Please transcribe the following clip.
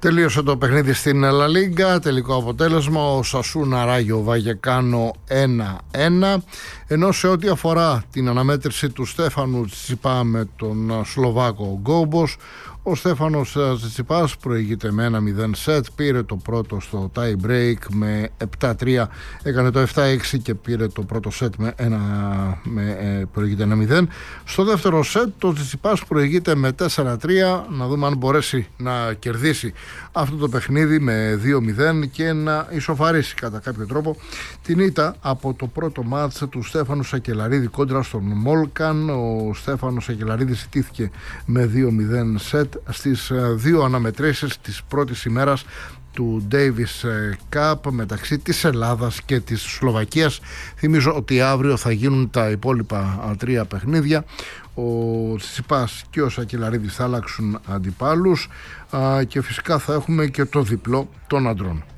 Τελείωσε το παιχνίδι στην Λα Λίγκα. Τελικό αποτέλεσμα: ο Σασούνα Ράγιο Βαγεκάνο 1-1. Ενώ σε ό,τι αφορά την αναμέτρηση του Στέφανου Τσιτσιπά με τον Σλοβάκο Γκόμπος, ο Στέφανος Τσιτσιπάς προηγείται με 1-0 σετ, πήρε το πρώτο στο tie break με 7-3, έκανε το 7-6 και πήρε το πρώτο σετ προηγείται 1-0. Στο δεύτερο σετ το Τσιτσιπάς προηγείται με 4-3, να δούμε αν μπορέσει να κερδίσει αυτό το παιχνίδι με 2-0 και να ισοφαρίσει κατά κάποιο τρόπο την ήττα από το πρώτο μάτς του Στέφανου Σακελαρίδη κόντρα στον Μόλκαν. Ο Στέφανος Σακελαρίδης ιτήθηκε με 2-0 σετ στις δύο αναμετρήσεις της πρώτης ημέρας του Davis Cup μεταξύ της Ελλάδας και της Σλοβακίας. Θυμίζω ότι αύριο θα γίνουν τα υπόλοιπα τρία παιχνίδια. Ο Τσιτσιπάς και ο Σακελαρίδης θα αλλάξουν αντιπάλους και φυσικά θα έχουμε και το διπλό των αντρών.